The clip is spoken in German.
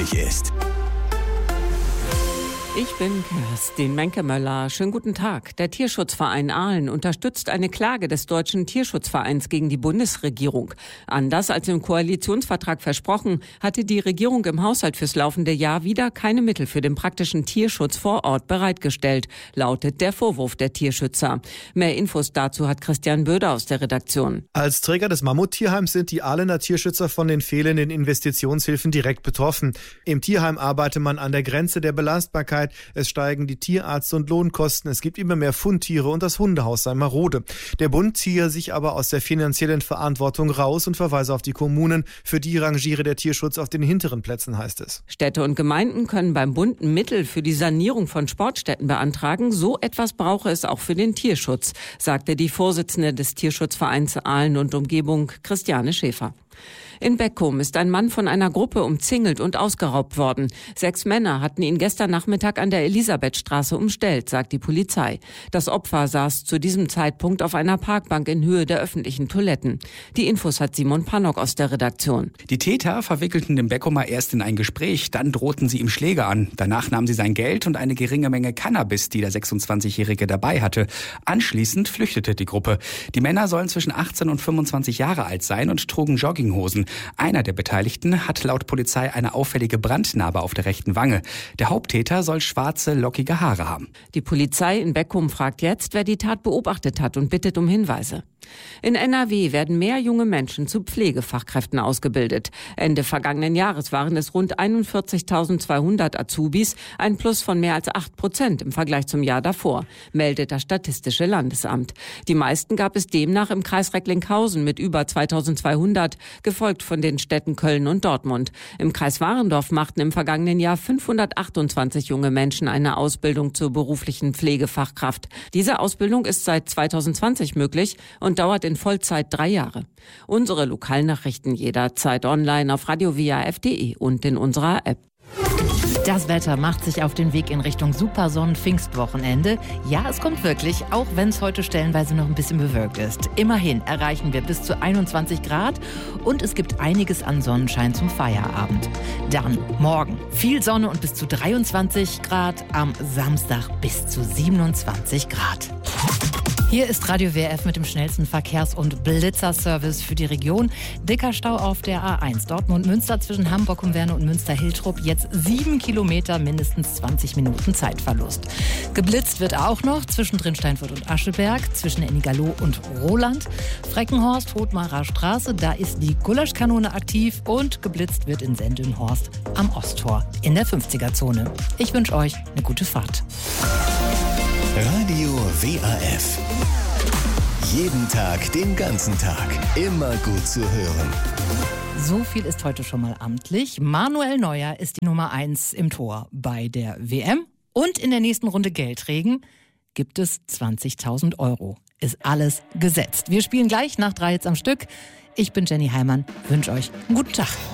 wichtig ist. Ich bin Kerstin Menke-Möller. Schönen guten Tag. Der Tierschutzverein Aalen unterstützt eine Klage des Deutschen Tierschutzvereins gegen die Bundesregierung. Anders als im Koalitionsvertrag versprochen, hatte die Regierung im Haushalt fürs laufende Jahr wieder keine Mittel für den praktischen Tierschutz vor Ort bereitgestellt, lautet der Vorwurf der Tierschützer. Mehr Infos dazu hat Christian Böder aus der Redaktion. Als Träger des Mammuttierheims sind die Ahlener Tierschützer von den fehlenden Investitionshilfen direkt betroffen. Im Tierheim arbeitet man an der Grenze der Belastbarkeit. Es steigen die Tierarzt- und Lohnkosten. Es gibt immer mehr Fundtiere und das Hundehaus sei marode. Der Bund ziehe sich aber aus der finanziellen Verantwortung raus und verweise auf die Kommunen. Für die rangiere der Tierschutz auf den hinteren Plätzen, heißt es. Städte und Gemeinden können beim Bund Mittel für die Sanierung von Sportstätten beantragen. So etwas brauche es auch für den Tierschutz, sagte die Vorsitzende des Tierschutzvereins Aalen und Umgebung, Christiane Schäfer. In Beckum ist ein Mann von einer Gruppe umzingelt und ausgeraubt worden. 6 Männer hatten ihn gestern Nachmittag an der Elisabethstraße umstellt, sagt die Polizei. Das Opfer saß zu diesem Zeitpunkt auf einer Parkbank in Höhe der öffentlichen Toiletten. Die Infos hat Simon Pannock aus der Redaktion. Die Täter verwickelten den Beckumer erst in ein Gespräch, dann drohten sie ihm Schläge an. Danach nahmen sie sein Geld und eine geringe Menge Cannabis, die der 26-Jährige dabei hatte. Anschließend flüchtete die Gruppe. Die Männer sollen zwischen 18 und 25 Jahre alt sein und trugen Jogginghosen. Einer der Beteiligten hat laut Polizei eine auffällige Brandnarbe auf der rechten Wange. Der Haupttäter soll schwarze, lockige Haare haben. Die Polizei in Beckum fragt jetzt, wer die Tat beobachtet hat und bittet um Hinweise. In NRW werden mehr junge Menschen zu Pflegefachkräften ausgebildet. Ende vergangenen Jahres waren es rund 41.200 Azubis, ein Plus von mehr als 8% im Vergleich zum Jahr davor, meldet das Statistische Landesamt. Die meisten gab es demnach im Kreis Recklinghausen mit über 2.200, gefolgt von den Städten Köln und Dortmund. Im Kreis Warendorf machten im vergangenen Jahr 528 junge Menschen eine Ausbildung zur beruflichen Pflegefachkraft. Diese Ausbildung ist seit 2020 möglich und dauert in Vollzeit 3 Jahre. Unsere Lokalnachrichten jederzeit online auf radiowaf.de und in unserer App. Das Wetter macht sich auf den Weg in Richtung Supersonnen-Pfingstwochenende. Ja, es kommt wirklich, auch wenn es heute stellenweise noch ein bisschen bewölkt ist. Immerhin erreichen wir bis zu 21 Grad und es gibt einiges an Sonnenschein zum Feierabend. Dann morgen viel Sonne und bis zu 23 Grad, am Samstag bis zu 27 Grad. Hier ist Radio WRF mit dem schnellsten Verkehrs- und Blitzerservice für die Region. Dicker Stau auf der A1 Dortmund-Münster zwischen Hamburg und Werne und Münster-Hiltrup. Jetzt 7 Kilometer, mindestens 20 Minuten Zeitverlust. Geblitzt wird auch noch zwischendrin Steinfurt und Ascheberg, zwischen Ennigerloh und Roland. Freckenhorst, Hothmarer Straße, da ist die Gulaschkanone aktiv und geblitzt wird in Sendenhorst am Osttor in der 50er-Zone. Ich wünsche euch eine gute Fahrt. Radio WAF. Jeden Tag, den ganzen Tag. Immer gut zu hören. So viel ist heute schon mal amtlich. Manuel Neuer ist die Nummer 1 im Tor bei der WM. Und in der nächsten Runde Geldregen gibt es 20.000 Euro. Ist alles gesetzt. Wir spielen gleich nach 3 Hits am Stück. Ich bin Jenny Heimann. Wünsche euch einen guten Tag.